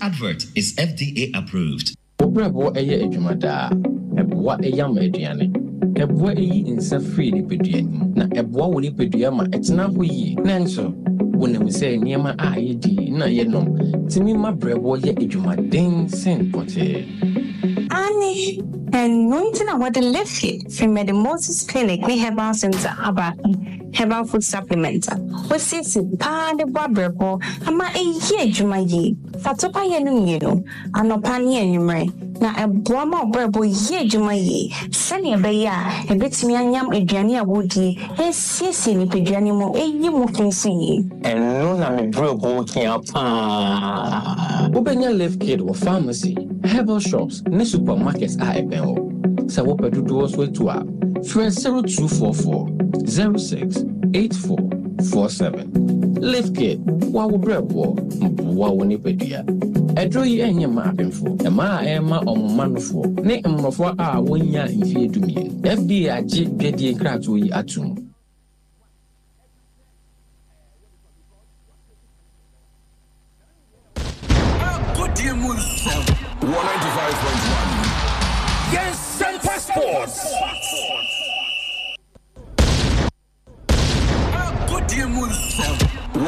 advert is FDA approved. Obrabo eye adwumada eboa eyama aduane eboa eyi insa free ni peduani na eboa woni pedua ma etena ho yi nanso wonam se niema a yedi na yenom timi ma brebo ye adwumaden sen pote Ani and nothing about the left hip from the Moses Clinic we herbal center about herbal food supplement. We see pa the barberbo ama e ye adwuma yi fatopa ye no nyino anopa ne anwumre na eboa ma obrebo ye adwuma yi sene be ya e betimi anyam aduane a wodi esiesi ni peduane mo eyi mo finsi yi eno na me brebo kia pa obenya left kid or pharmacy herbal shops ne supermarkets are ebeo sa wo pedudo so etu a free 0244 06 8447 left kid wa wo brebo wa wo ni pedua edro yi enye ma apemfo e ma ema omomanofo ne mmofo a wonya mfie dumie fda agi dwedie krato yi atum Good 195.1 Yes, Semper Sports. Good 195.1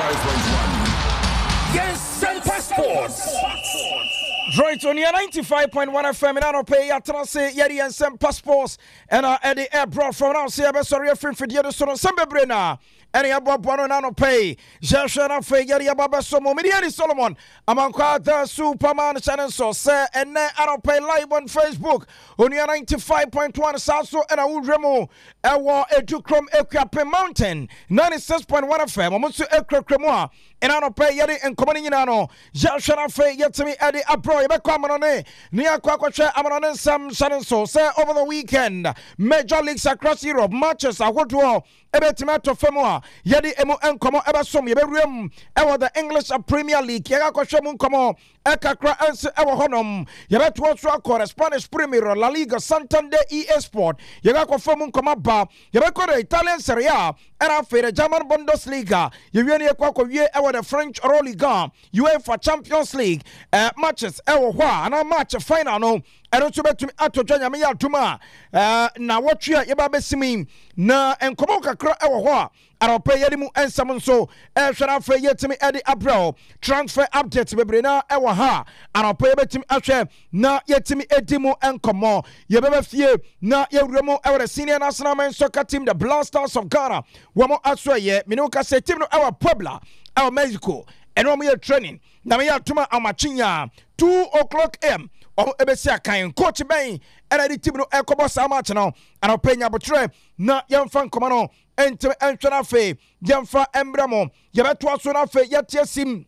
Yes, Semper Sports. Right on your 95.1 FM in Anope, Yatrase, Yeri and Semper Sports, and Eddie Air brought from now. See, I'm sorry, I'm for the other son of Sembebrina. Any about one on pay. Jashana Fe Yari Baba Somo Mediani Solomon. Among the Superman channel so say and then I don't pay live on Facebook. On your 95.1 Sasso and I would remo. I war a Ducrom Equipe Mountain 96.1 FM. Almost Equipe Cremoa. And I don't pay Yari and Comanino. Jashana Fe yet to me Eddie Abro. Bakamane. Nia Quaquacha Amaran Sam Shannon so say over the weekend. Major leagues across Europe matches are what to Ebetimato Femoa. Yadi emo enkomo ebasom yebewrem ewo the English Premier League yaga kwhwem nkomo ekakra ense ewo honom yebeto so akọ Spanish Premier La Liga Santander EA Sport yaga kwhwem nkomo ba yebekọ Italian Serie A era fere German Bundesliga yewie ne kwakọwie ewo the French Euroliga UEFA Champions League matches ewo hɔ a na match final no ero to betumi atodwa nyame ya atuma na wotwe yeba besimi na enkomo kakra ewo hɔ a arope yedimu ensam nso ehwera fa yetimi edi abro transfer update bebrena ewo ha arope yebetimi ahwe na yetimi edimu enkomo yebeba fie na yewremo ewo the senior national men's soccer team the Blasters of Ghana womo aswaye minuka se team no ewo Puebla ewo Mexico eno mo ye training na me ya atuma amachinya 2:00 am ebesia kan coach ben era di team no ekobo sa match no arope nya botre na yemfa nkomo no ente entwena fe yemfa embramo yebeto aso na fe yetiesim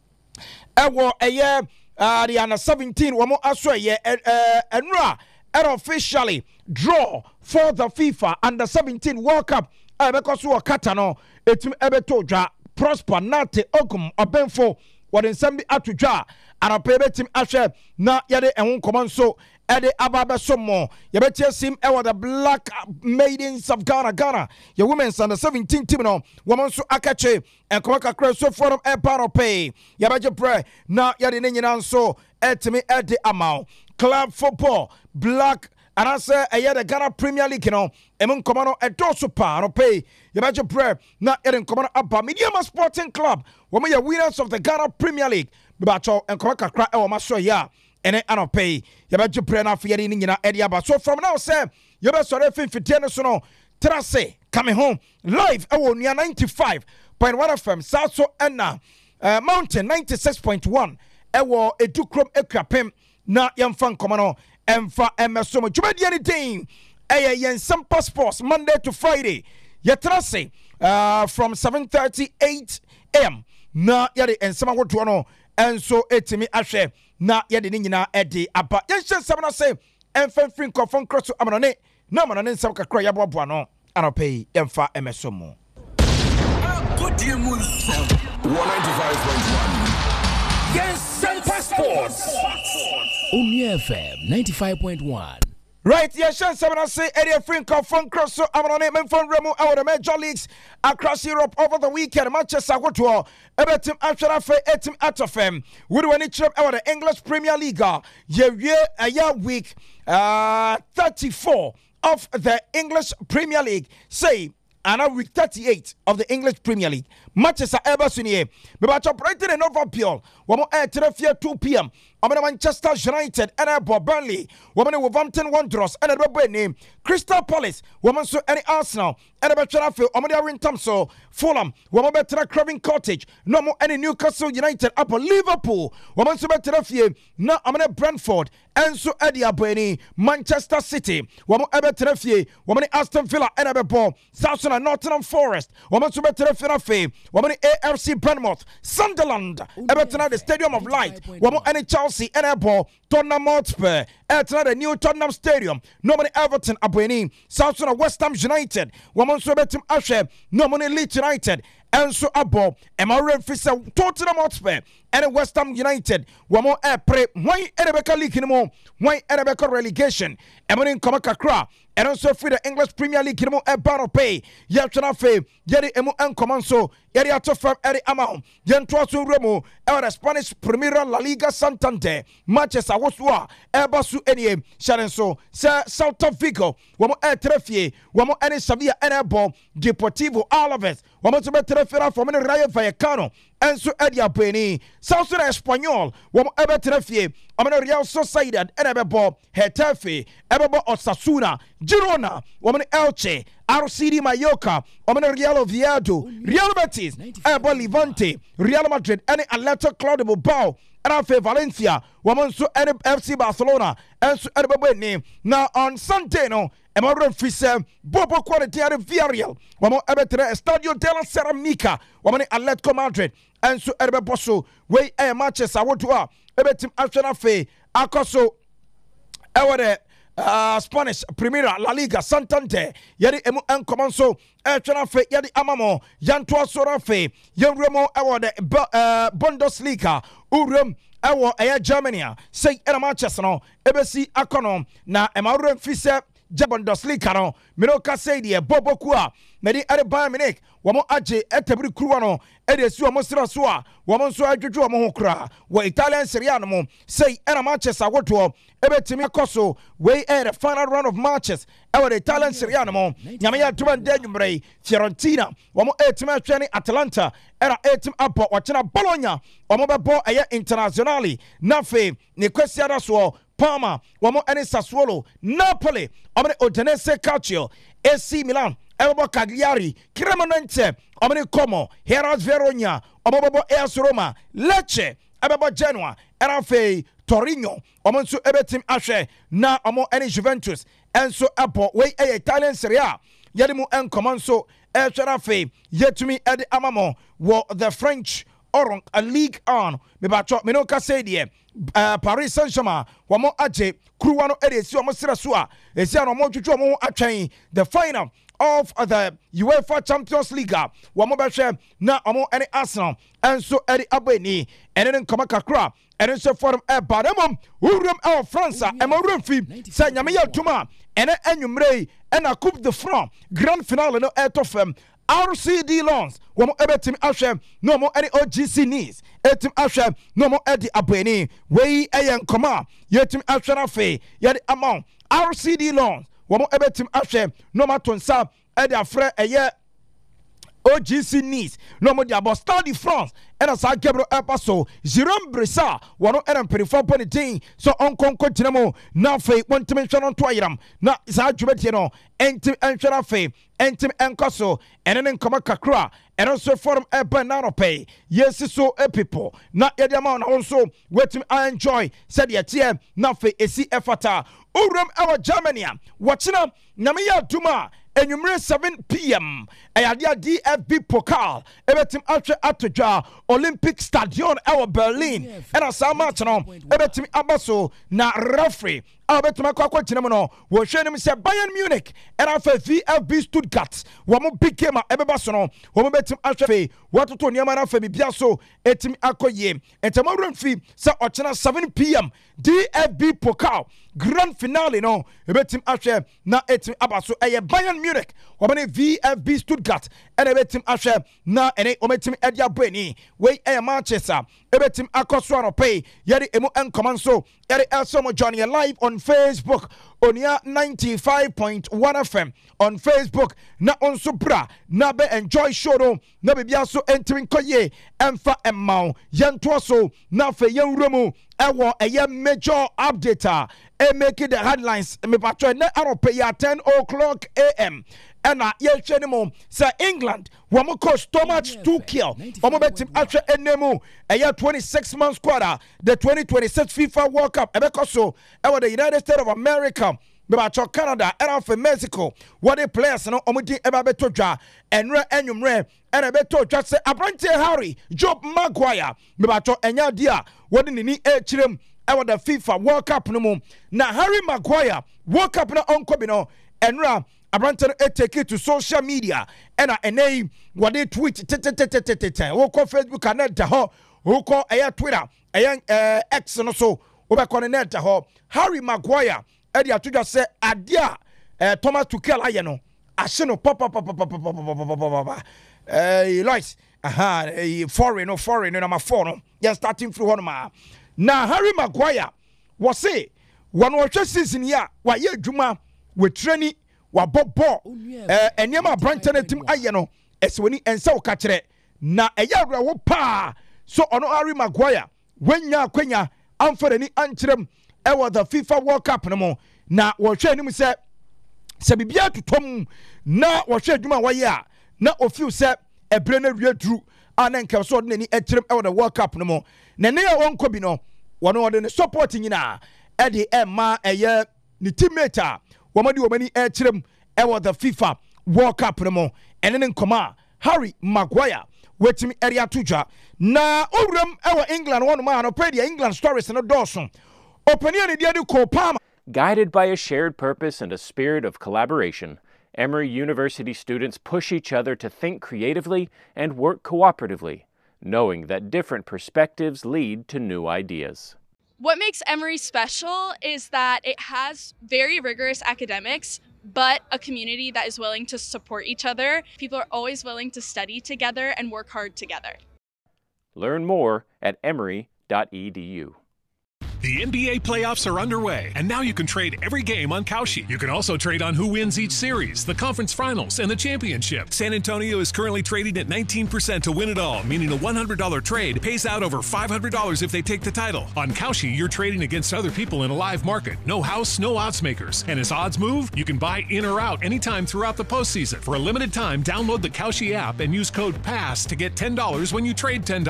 ewo eye the under 17 womo aso eye enra era officially draw for the FIFA under 17 World Cup because we kata no etim ebeto dwa Prosper Nate Ogum Obenfo wade nsambi atudwa arape betim ahwe na yade ehun komanso ede ababa somo yebetie sim ewo the Black Maidens of Ghana your women's under 17 team no womanso akache enkoka kakra so forum eparope yebeje pre na yade ne nyina nso etimi ede amount club football black and I say the Ghana Premier League no emun komano edoso pa no pay yebeje pre na yade komano aba Medium Sporting Club women ye winners of the Ghana Premier League bibacho enkoka kakra ewo maso ya ene anope yebeje pre na afiyade ni nyina ede aba so from now say yebe sore finfitie no so no trase coming home live ewo nia 95.1 FM Saso ena Mountain 96.1 ewo Edukrom Ekwapem na yemfa nkomano emfa emeso jumadi anything yen Semper Sports Monday to Friday yetrase from 7:38 am na yade ensema woto no enso etimi ahwe na yade ni nyina ede aba yenhye sem na se emfa free confon cross amanone na amanone nsem kakra yaboboa no anopei emfa emeso mu Good 195.1 Yes, Semper Sports. Only FM 95.1. Right, yes, I say area free phone cross so I'm on name phone remo out the major leagues across Europe over the weekend. Manchester go to Everton after etim atofem. We do any trip out the English Premier League. A year week 34 of the English Premier League. Say and week 38 of the English Premier League. Manchester Everton here. But operating in Overpure. One more air 2 p.m. I'm Manchester United and Burnley. Woman Wolverhampton Wanderers and a name Crystal Palace. Woman so any Arsenal and a better field. Omadia Thompson Fulham. Woman better Craven Cottage. No more any Newcastle United up on Liverpool. Woman so better field. No, I'm Brentford and so Eddie Abeni Manchester City. Woman better field. Woman Aston Villa and a ball. Southampton and Nottingham Forest. Woman so better field. Woman AFC Bournemouth Sunderland. Everton at the Stadium of Light. Woman any Chelsea and a ball. Tottenham Hotspur. Everton the new Tottenham Stadium. No money Everton Abeni. Southampton West Ham United. Woman so better Asher. No money Leeds United. And so abo Emma Fisher Tottenham Hotspur and West Ham United. One more pre why Erebecca League anymore. Why Erebecca relegation. Emma in Komakakra. And also free the English Premier League anymore a battle pay. Yachanafe, Yeri Emu and Comanso, Yeri Atofam Eri Amount, Yentuasu Remo, the Spanish Primera La Liga Santander, Manchester Wasua, Erbasu Enie, Sharenso, Salta Vigo, one more Trefie, one more any Sevilla and Ebo, Deportivo Alaves, one more to better from any Rayo Vallecano. And so Edia Penny, South Espanyol, one ever Trefie, Amana Real Sociedad, and Ebebo, Hetafe, Ebebo Osasuna, Girona, woman Elche, RCD Mallorca, Omena Real Oviedo, Real Betis, Ebo Levante, Real Madrid, and Atletico Club de Bilbao, and Afe Valencia, woman so FC Barcelona, and so Ebebo name. Now on Sunday, no. Emmanuel Fisser, Bobo Quality at Villarreal, one more Ebetre, Estadio de la Ceramica, one Atletico Madrid, and so Erbe Bosso, way a matches I want to are, Ebetim Ashanafe, Acoso, Ewade, Spanish Primera La Liga Santander, Yadi Emu and Comanso, Ashanafe, Yadi Amamo, Yantua Sorafe, Yan Remo Ewade, Bundesliga, Urum. Ewa Germany, say Era Manchester, no, Ebesi Akonom, na Emmanuel Fisser. Bundesliga no Minoka say the Bobo Kua Medi at Bayern Munich Wamo Aje Etebri Kruano Edesu Mosra Soa Wamon so Ajuju Mohokra wa Italian Serie A no say Era Manchester Woto Ebetimi Koso way the final round of matches our Italian Serie A no Nyamaya Tuban Denumbre Fiorentina Wamo Etima Training Atalanta Era Etim Apo Wachina Bologna Wamo Bebo Aya Internazionali Nafe Nequesia so Parma, Wamo any Sassuolo, Napoli, Omni Udinese Calcio, AC Milan, Elbo Cagliari, Cremonese, Omni Como, Heras Verona, Omobo AS Roma, Lecce, Ababa Genoa, Erafe, Torino, Omonsu Ebetim Ashe, Na Omo any Juventus, and so Apo, way a Italian Serie A, Yadimu and Comanso, El Sharafe, Yetumi Edi Amamo, wo the French. Or a league on me bacho me no ka say die Paris Saint-Germain wamo aje kruwano edesi omo sirasua esi ano mo twetwe omo atwen the final of the UEFA Champions League wamo behwe na omo any Arsenal and so edi abeni enen nkoma kakra enen so forum badamom urum France emorum fi say nyame yatuma ene anwumrei ena Coupe de France grand finale no etofem RCD Loans, one ebetim Ashem, no more any OGC needs, etim Ashem, no more Eddie Abeni, way ayan Koma, yetim Ashanafe, yet amount RCD Loans, one more ebetim Ashem, no more Tonsa, Eddie Afre, a year OGC needs, no more about Stade France, and as I Gabriel Epaso, Jerome Brissa, one of Adam 34.18, so on Concotinamo, now fake one to mention on Twiram, not Zajubetino, Entim Anshanafe, Entim Ancoso, and then Kamakakra, and also Forum Ebanano Pay. Yes, so a people, not yet the amount also, what I enjoy, said yet, yeah, Nafe, a CFata, Urum our Germany, watching up Namia Duma. And you 7 p.m. Ayadia DFB Pokal, Ebetim Ultra Atoja, Olympic Stadion, our Berlin, and a Samatano, Ebetim Abaso, na referee, betuma kwa gyina mu no wo hwe nim se Bayern Munich era fa VfB Stuttgart wo mo big game ebeba so no wo mo betim ahwe watoto niam na fa bibia so etim akoye entamo remfi se ochena 7 p.m. DFB Pokal grand finale no ebetim ahwe na etim abaso eye Bayern Munich wo bane VfB Stuttgart ene ebetim ahwe na ene ometim edia bani we eye Manchester ebetim akoso no pay yeri emu enkomanso yeri elsomo Johnny live on Facebook Onia 95.1 FM on Facebook na on Supra na be enjoy show no na be bia so entering koye emfa emmao yento so na fe yenwremu ewo eye major update e make the headlines me patro na arope ya 10 o'clock am ena ye hwene mo say England wo mo coach Thomas Tuchel wo mo betim atwe enemu eye 26 months quarter the 2026 FIFA World Cup ebekoso ewo the United States of America Bebacho Canada era for Mexico what the players no omudi eba betodwa enre enwumre era betodwa se Abrante Harry Job Maguire bebacho enya dia wodi ni chirem ewa the FIFA World Cup no mu na Harry Maguire World Cup na onkobi no enra Abrante take it to social media ena enei wodi tweet wo ko Facebook and da ho wo ko eya Twitter eya X no so wo be connect ho Harry Maguire Eddie Atuja say adia Thomas Tuchel aye no ahye no pop Lois foreign number 4 no just starting through one ma na Harry Maguire was say one watch season ya wa ye adwuma we training wa bobo enyema Branton team aye no esweni ensa wo ka kire na eya awra wo pa so ono Harry Maguire wenya akwenya amfere ni ankyerem ewa the FIFA World Cup no mo na wo hwe anim se bibia totom na wo hwe adwuma wa ye a na ofiu se ebre na wiadru ana nka so de ni akyerem ewa the World Cup no mo na ne ya won kobi no wono de support nyina e de emma eye ni teammate wo madi wo mani akyerem ewa the FIFA World Cup no mo ene ne nkoma Harry Maguire wetimi area tuja na owram ewa England won ma no pray the England stories no dawson Guided by a shared purpose and a spirit of collaboration, Emory University students push each other to think creatively and work cooperatively, knowing that different perspectives lead to new ideas. What makes Emory special is that it has very rigorous academics, but a community that is willing to support each other. People are always willing to study together and work hard together. Learn more at emory.edu. The NBA playoffs are underway, and now you can trade every game on Kalshi. You can also trade on who wins each series, the conference finals, and the championship. San Antonio is currently trading at 19% to win it all, meaning a $100 trade pays out over $500 if they take the title. On Kalshi, you're trading against other people in a live market. No house, no odds makers. And as odds move, you can buy in or out anytime throughout the postseason. For a limited time, download the Kalshi app and use code PASS to get $10 when you trade $10.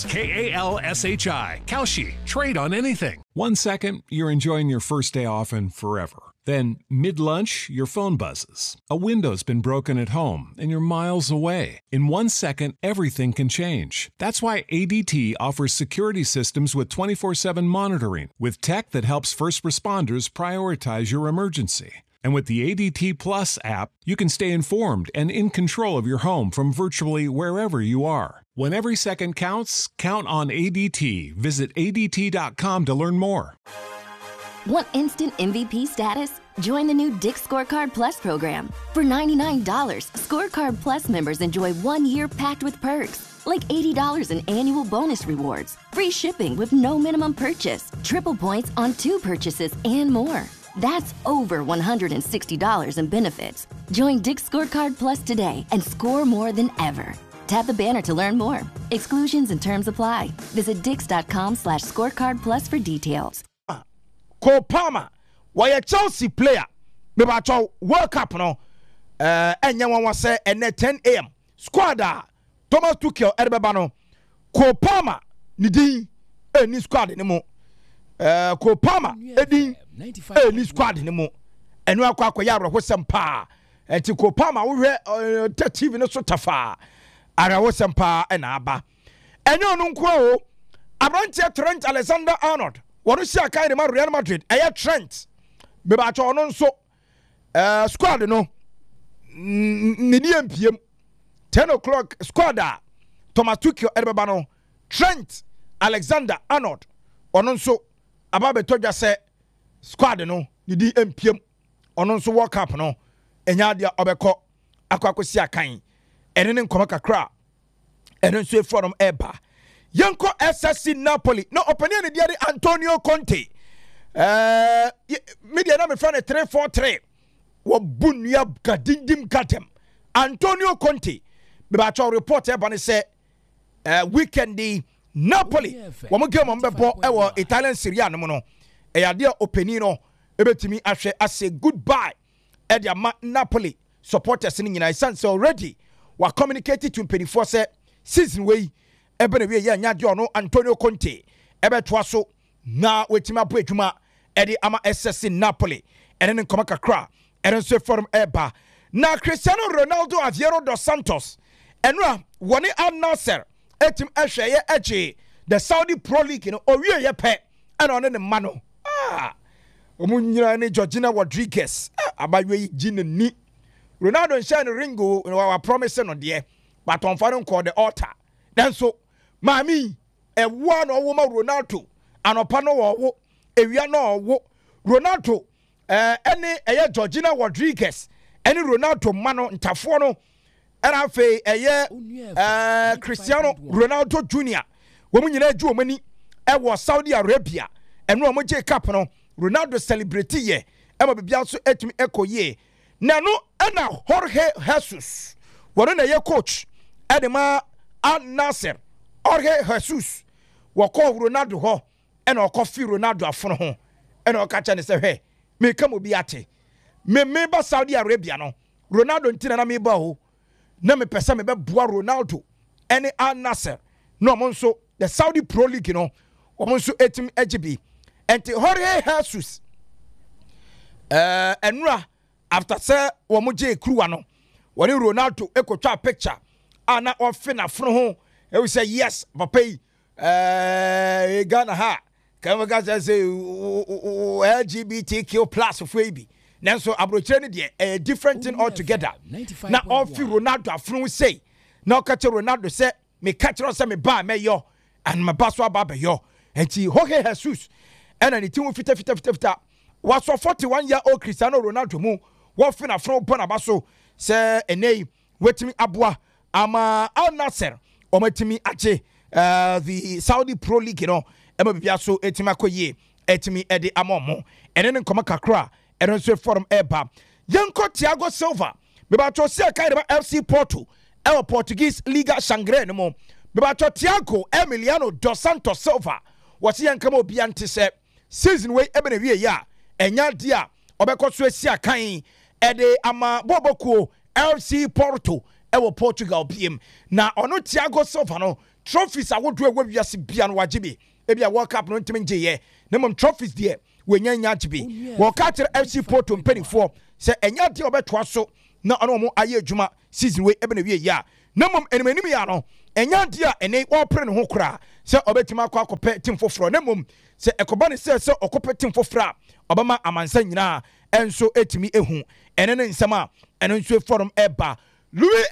KALSHI. Kalshi. Trade on anything. 1 second, you're enjoying your first day off and forever. Then, mid-lunch, your phone buzzes. A window's been broken at home, and you're miles away. In 1 second, everything can change. That's why ADT offers security systems with 24/7 monitoring, with tech that helps first responders prioritize your emergency. And with the ADT Plus app, you can stay informed and in control of your home from virtually wherever you are. When every second counts, count on ADT. Visit ADT.com to learn more. Want instant MVP status? Join the new Dick's Scorecard Plus program. For $99, Scorecard Plus members enjoy 1 year packed with perks, like $80 in annual bonus rewards, free shipping with no minimum purchase, triple points on 2 purchases, and more. That's over $160 in benefits. Join Dick's Scorecard Plus today and score more than ever. Tap the banner to learn more. Exclusions and terms apply. Visit dix.com/scorecardplus for details. Cole Palmer, why a Chelsea player? Me ba cho World Cup no. Enya wan wan say at 10 a.m. Squad Thomas Tuchel erbeba no. Cole Palmer ni din ni squad ni mo. Cole Palmer edin ni squad ni mo. Enu akwa ya bro sempa. Enti Cole Palmer wo hwe TV no so tafa. Ara wo sempa na aba. Enyo no nko o. Abrante Trent Alexander-Arnold. What is your kind of Real Madrid? Trent. bebacho ono nso squad no ni MPM 10 o'clock squad Thomas Tuchel edebeba no Trent Alexander-Arnold ono nso ababeto dwa se squad no ni di MPM ono nso World Cup no enya dia obekọ akwakosi akan ene ne nkoma kakra ene nso e forum eba Yanko SSC Napoli no opinion ne dia Antonio Conte media na me friend 343 wo bunya gadindim gatem Antonio Conte be ba cho report eba ne se weekend di Napoli wo mo game mbebo e wo Italian Serie A no no e ya dia opinion no ebetimi ahwe ase goodbye e dia Napoli supporters ni nyina sense already wa communicated to 24 say season way ebe na we ya nya de ono Antonio Conte ebe toa so na wetima abo adwuma e de ama SSC Napoli ene ne nkoma kakra ene so forum eba na Cristiano Ronaldo Aveiro dos Santos enura woni Al Nassr etim ehwe ye eche the Saudi Pro League no owie ye pe ene one ne ma no omunyira ne Georgina Rodriguez abawe gina ni Ronaldo shine ringo wa promise no de but on faro call the altar then so mami e one woman Ronaldo anopa no wo ewia no wo Ronaldo ene eye Georgina Rodriguez ene Ronaldo mano ntafo no era fe eye Cristiano Ronaldo Jr. wo munyina aju omani e wo Saudi Arabia eno mo je cap no Ronaldo celebrate ye e ma bibia so etimi ekoye na no ena Jorge Jesus wono na ye coach edema Al Nassr Jorge Jesus wo call Ronaldo ho ena okofi Ronaldo afono ho ena okacha ne se hwe me kam obi ate me ba Saudi Arabia no Ronaldo ntina na me ba ho na me pesa me be boa Ronaldo ene Al Nassr no mo nso the Saudi Pro League no o mo nso etim egibi enti Jorge Jesus enura after say wo mo je kruwa no woni Ronaldo ekotwa picture ana ofina fro ho e we say yes papa Ghana ha can guys say LGBTQ plus bi nanso abrochire ne de a different thing altogether na ofi Ronaldo afro say na okache Ronaldo say me catch say me ba me yo and my baso aba yo enti Jorge Jesus and any team fita was for 41-year-old Cristiano Ronaldo mu wo fina fro bona baso say enei wetimi abua ama Al Nassr o matimi ache the Saudi Pro League you know e ma bibia so etimi akoye etimi ede amomo ene ne nkoma kakra ene so forum eba yanko Thiago Silva me ba to se kai ba FC Porto e Portuguese Liga Sangre no mo me ba to Thiago Emiliano dos Santos Silva wasi yankama obi ante se season way ebe na wie ya enya dia obekọ so asia kan ede ama bobokuo FC Porto ewo Portugal biem na ono Thiago Silva no trophies awodo ewa wiase bia no wajibi ebia World Cup no ntimi nje na mom trophies de wenya nya ajibi World Cup FC Porto mpenifo se enya dia obeto so na ono mo aye adwuma season way ebe na wie ya na mom enim ya no enya dia ene wo pre ne ho kra se obetima akọ team foforo na mom se ekoba ne se okope team foforo obama amansa nyina enso etimi ehu ene ne nsema ene nso forum eba Luis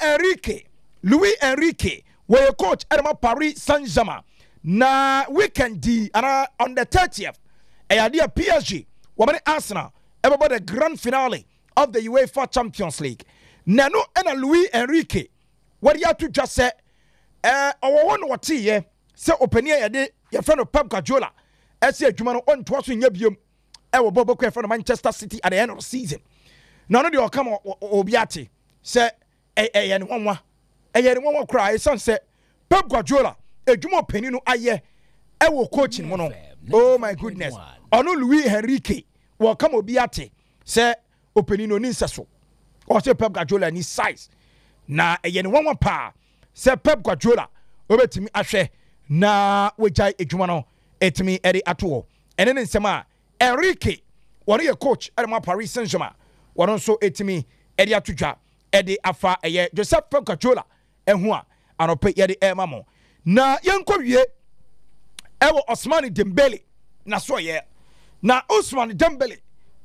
Enrique where coach Edema Paris Saint-Germain na weekend di on the 30th ayadia PSG wabane Arsenal about the grand finale of the UEFA Champions League nano ena Luis Enrique what you have to just say our one what ye say openia yade your friend of Pep Guardiola ese adwuma no on to so nya biom e wo bobo kwa friend of Manchester City at the end of the season no dey come obiate say yen wonwa cry son say Pep Guardiola adwuma openi no aye e wo coaching mo no oh my goodness ono Luis Enrique wo come obiate say openi no ni nseso o say Pep Guardiola ni size na yen wonwa pa say Pep Guardiola obetimi ahwe na wejai adwuma no etimi eri ato ene ne nsema Enrique wone ye coach at Paris Saint-Germain wone so etimi eri atodwa edi afa eye Joseph Pep Guardiola ehu a anope yede emamo na yenkowie ewo Ousmane Dembele na so ye na Ousmane Dembele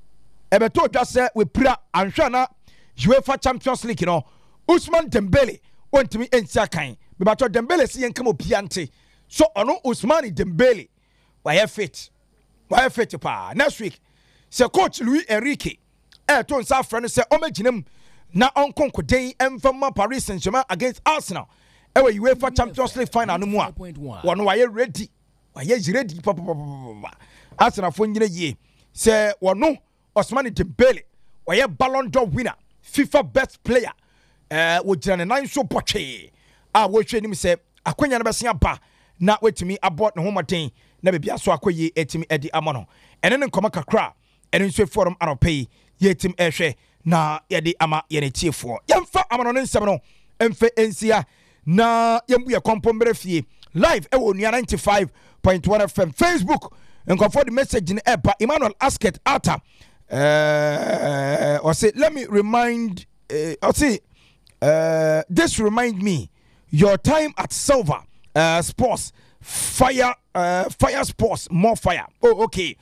ebeto dwa se we pira anhwa na UEFA Champions League no Usman Dembele ontimi ensia kan me bato Dembele si yenkam opiante so ono Usman Dembele why fit pa next week se coach Luis Enrique to nsa afra no se omaginem na onkonkoden emfama Paris Saint-Germain against Arsenal ewe UEFA Champions League final no mu a wono why ready papa Arsenal fo nyina ye se wono Usman Dembele why Ballon d'Or winner FIFA best player wo jira ne nan so potwe a wo hwe nim se akonya no besia ba na wetimi abot ne homaden na bebia so akoyi etimi edi amono ene ne nkoma kakra ene nso forum anopai yetim ehwe na yede ama yene tiefo yemfa amono ne nsem no emfe ensia na yembu ye kompombere fie live ewo nua 95.1 FM Facebook nkofo the message in eba Emmanuel Asket Ata or say let me remind this remind me your time at Silver Sports fire sports more fire. Oh okay.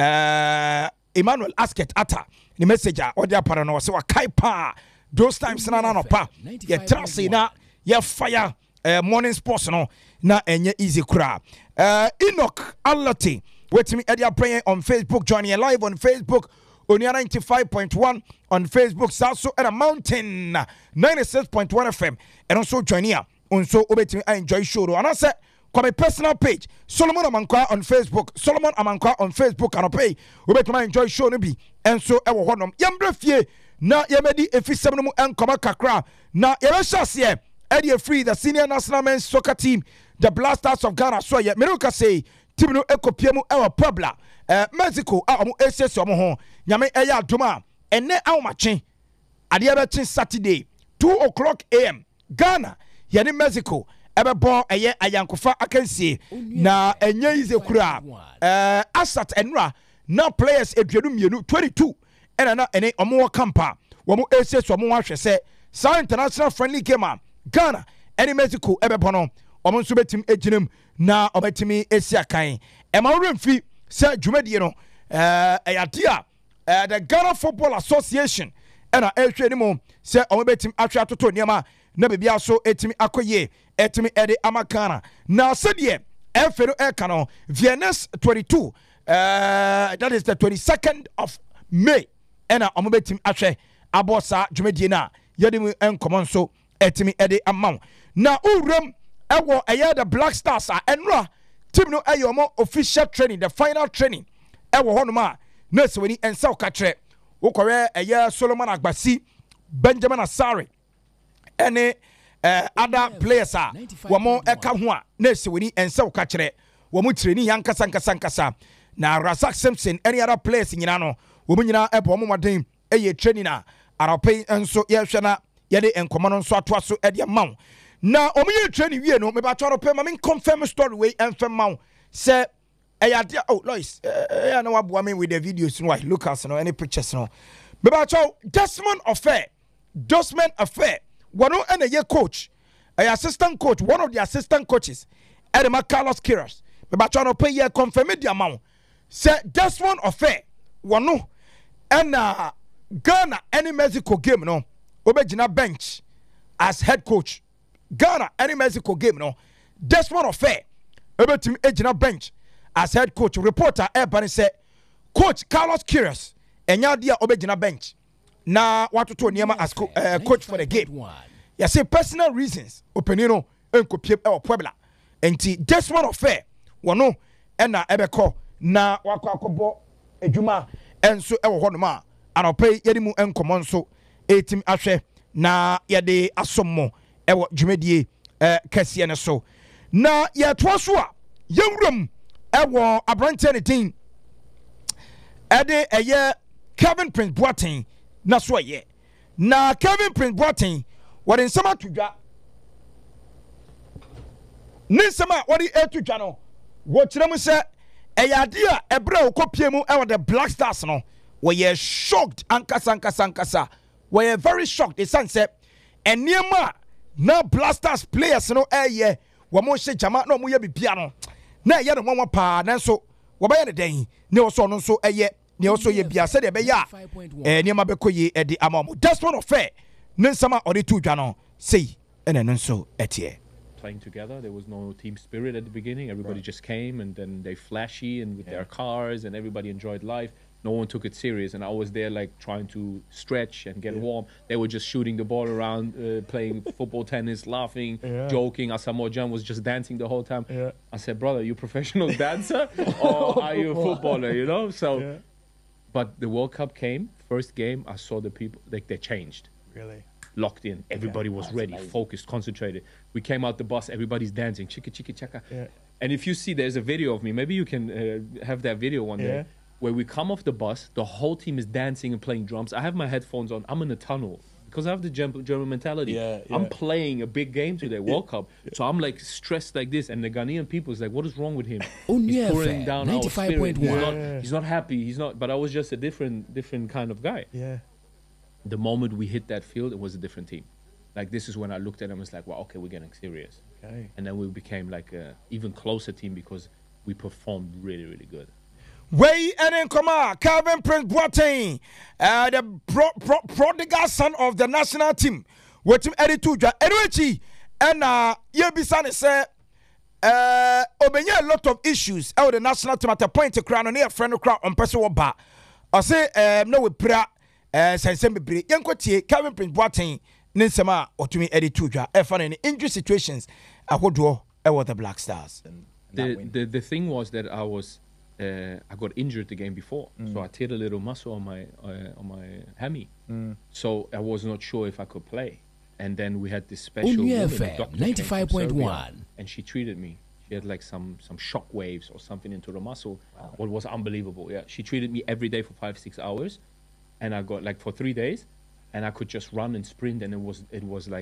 Emmanuel Asket Ata the message or the parano so kaipa those times na no pa ye trase na ye fire morning sports no na enye easy kra. Enoch Alati wait me edia praying on Facebook, joining live on Facebook Onia 95.1 on Facebook, Sasso at a Mountain 96.1 FM and also joining on so obey I enjoy show and I said come a personal page Solomon Amankwa on Facebook and I pay obey to enjoy show no be and so I will honor yambre fie na yemedi efi semno and come kakra na yebesha Eddie Free, the senior national men's soccer team, the Blasters of Ghana. So yeah, Meruka say team no ekopiemu ewa Puebla, Mexico. Amu SS omo ho. Nyame eya duma. Ene awu machi. Adiabechin Saturday 2:00 AM. Ghana. Yani Mexico. Ebe bon eye ayankofa akensie na enye ize kura. Asat enra na players eduenu mienu 22. Ena na ene omo kampa. Womo SS omo hwehwe se sa international friendly game. Ghana, any Mexico, Ebebono, Omonsu betim ejinem, na obetimi esiakai. Emma Sir Jumediano, idea, the Ghana Football Association, and a Elshedimo, Sir Obetim Achato Niama, Nebia so etimi akoye, etimi ede amakana. Now said ye, Efero Ekano, Viennes 22, that is the 22nd of May, and a Obetim Ache, Abosa Jumediana, Yedimu and Comonso. Etimi ede amount. Now urem ewo eye the Black Stars are enra team no ayomo official training, the final training ewo honoma na se weni ensa okatre ukore eye Solomon Agbasi, Benjamin Asare ene other players are womo eka ho a na se weni ensa okatre womo training yankasa na Razak Simpson any other players nyina no womo nyina ebo mo maden eye training na arapay enso ye hwe yede enkomano nso atoa so ede maw na omuye training wie no me ba twaro pe ma me confirm story we enfem maw se eyade oh Lois ya na waboa me with the videos no Lucas no any pictures no me ba twaw Desmond Affair wono ene ye coach assistant coach, one of the assistant coaches Edema Carlos Quiroz me ba twaro pe ye confirm the maw se Desmond Affair wono ena Ghana any Mexico game no Obejina bench as head coach. Ghana any Mexico game no. Desmond Affair Obetim ejina bench as head coach. Reporter Ebani said Coach Carlos Quiroz enya dia obejina bench. Na watoto niema as coach for the game. Ya say personal reasons openino enkopie e Puebla. Enti Desmond Affair wono ena ebeko na wakwakobo ejuma enso e wo honoma anope yedimu enkomo nso etim ahwe na yade asommo ewo dwumedie kase ne so na ye toaso a yewuram ewo abrante ne tin ede eye Kevin Prince Boateng na so ye na Kevin Prince Boateng wode nsema tudwa ninsema wode etudwa no wo kirem se eyade a ebra okopiemu ewo the Black Stars no we shocked ankasa we very shocked the sunset and niema na Blasters players no eye wo mo hye jama na mo ye bibia no na ye no mo pa na so wo ba ye den ne wo so no so eye ne also ye bia said be ya niam abekɔ yi e di amamo Desmond Ofe ne nsama ɔde to dwa no sei ene no nso etie playing together. There was no team spirit at the beginning. Everybody just came and then they flashy and with their cars and everybody enjoyed life. No one took it serious, and I was there like trying to stretch and get warm. They were just shooting the ball around, playing football, tennis, laughing, joking. Asamoah Gyan was just dancing the whole time. I said, brother, you a professional dancer or are you a footballer, you know? So, but the World Cup came, first game, I saw the people, like they changed. Really? Locked in. Everybody was ready, focused, concentrated. We came out the bus, everybody's dancing, chicka, chicka, chaka. And if you see, there's a video of me, maybe you can have that video one day. Where we come off the bus, the whole team is dancing and playing drums. I have my headphones on. I'm in a tunnel because I have the German mentality. I'm playing a big game today, World Cup. So I'm like stressed like this. And the Ghanaian people is like, what is wrong with him? He's pouring down our spirit. He's not happy. He's not. But I was just a different kind of guy. The moment we hit that field, it was a different team. Like this is when I looked at them and was like, well, okay, we're getting serious. And then we became like an even closer team because we performed really, really good. Way and in Koma, Calvin Prince Boateng, the prodigal son of the national team. What him edit to Eruchi and Yebisan said, Obenya a lot of issues out the national team at a point to crown on a friend of crowd on personal bar. I say, no, we pra, Sensembe, Yankotie, Calvin Prince Boateng, Ninsema, or to me edit to F1 in injury situations. I would draw the Black Stars. The thing was that I got injured the game before, so I teared a little muscle on my hammy. So I was not sure if I could play. And then we had this special woman, 95.1, and she treated me. She had like some shock waves or something into the muscle. What was unbelievable. Yeah, she treated me every day for 5-6 hours, and I got like for 3 days, and I could just run and sprint, and it was like.